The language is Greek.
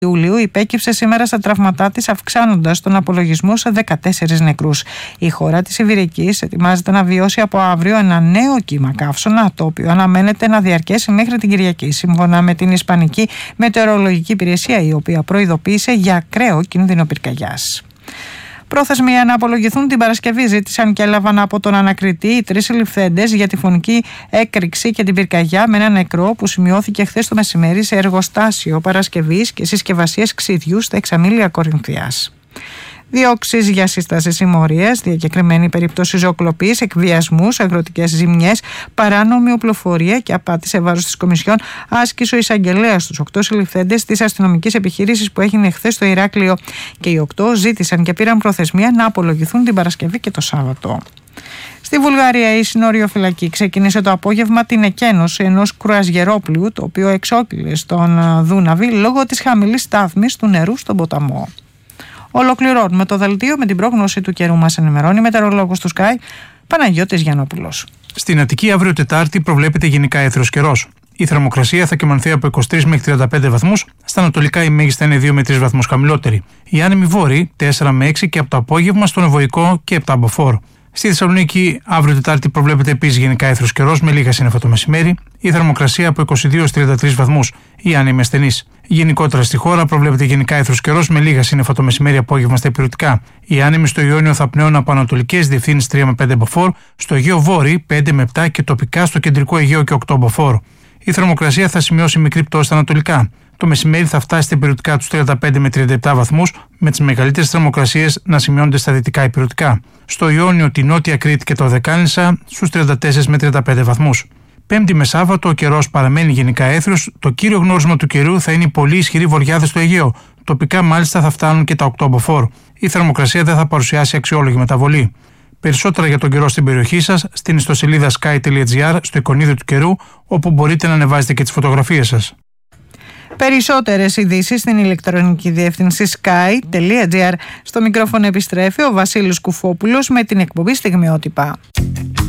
Ιουλίου υπέκυψε σήμερα στα τραύματά της, αυξάνοντας τον απολογισμό σε 14 νεκρούς. Η χώρα της Ιβηρικής ετοιμάζεται να βιώσει από αύριο ένα νέο κύμα καύσωνα, το οποίο αναμένεται να διαρκέσει μέχρι την Κυριακή, σύμφωνα με την Ισπανική Μετεωρολογική Υπηρεσία, η οποία προειδοποίησε για ακραίο κίνδυνο πυρκαγιάς. Πρόθεσμοι να απολογηθούν την Παρασκευή ζήτησαν και έλαβαν από τον ανακριτή οι 3 συλληφθέντες για τη φωνική έκρηξη και την πυρκαγιά με ένα νεκρό που σημειώθηκε χθες το μεσημέρι σε εργοστάσιο παρασκευής και συσκευασίες ξύδιου στα Εξαμήλια Κορινθίας. Διώξεις για σύσταση συμμορίας, διακεκριμένη περίπτωση ζωοκλοπής, εκβιασμούς, αγροτικές ζημιές, παράνομη οπλοφορία και απάτη σε βάρος της Κομισιόν άσκησε ο εισαγγελέας στους 8 συλληφθέντες της αστυνομικής επιχείρησης που έγινε χθες στο Ηράκλειο, και οι 8 ζήτησαν και πήραν προθεσμία να απολογηθούν την Παρασκευή και το Σάββατο. Στη Βουλγαρία, η συνοριοφυλακή ξεκίνησε το απόγευμα την εκένωση ενός κρουαζιερόπλοιου, το οποίο εξόκλειλε στον Δούναβη λόγω της χαμηλής στάθμης του νερού στον ποταμό. Ολοκληρώνουμε το δελτίο με την πρόγνωση του καιρού. Μας ενημερώνει η μετεωρολόγος του Sky, Παναγιώτης Γιαννόπουλος. Στην Αττική, αύριο Τετάρτη, προβλέπεται γενικά έθριος καιρός. Η θερμοκρασία θα κυμανθεί από 23 μέχρι 35 βαθμούς, στα ανατολικά η μέγιστα είναι 2 με 3 βαθμούς χαμηλότερη. Οι άνεμοι βόρειοι 4 με 6 και από το απόγευμα στον Ευωικό και 7 από φόρ. Στη Θεσσαλονίκη, αύριο Τετάρτη, προβλέπεται επίσης γενικά έθριος καιρός με λίγα σύννεφα το μεσημέρι. Η θερμοκρασία από 22-33 βαθμούς. Οι άνεμοι ασθενείς. Γενικότερα στη χώρα προβλέπεται γενικά έθριος καιρός με λίγα σύννεφα το μεσημέρι απόγευμα στα ηπειρωτικά. Οι άνεμοι στο Ιόνιο θα πνέουν από ανατολικές διευθύνσεις 3 με 5 από φόρ, στο Αιγαίο Βόρειο 5 με 7 και τοπικά στο κεντρικό Αιγαίο και 8 από φόρ. Η θερμοκρασία θα σημειώσει μικρή πτώση στα ανατολικά. Το μεσημέρι θα φτάσει στα ηπειρωτικά τους 35 με 37 βαθμούς, με τις μεγαλύτερες θερμοκρασίες να σημειώνονται στα δυτικά ηπειρωτικά. Στο Ιόνιο, τη Νότια Κρήτη και το Δεκάλινσα στους 34 με 35 βαθμούς. Πέμπτη με Σάββατο ο καιρός παραμένει γενικά έθριος. Το κύριο γνώρισμα του καιρού θα είναι οι πολύ ισχυροί βορειάδες στο Αιγαίο. Τοπικά μάλιστα θα φτάνουν και τα 8 από φόρ. Η θερμοκρασία δεν θα παρουσιάσει αξιόλογη μεταβολή. Περισσότερα για τον καιρό στην περιοχή σας στην ιστοσελίδα sky.gr, στο εικονίδιο του καιρού, όπου μπορείτε να ανεβάζετε και τις φωτογραφίες σας. Περισσότερες ειδήσεις στην ηλεκτρονική διεύθυνση sky.gr. Στο μικρόφωνο επιστρέφει ο Βασίλης Κουφόπουλος με την εκπομπή Στιγμιότυπα.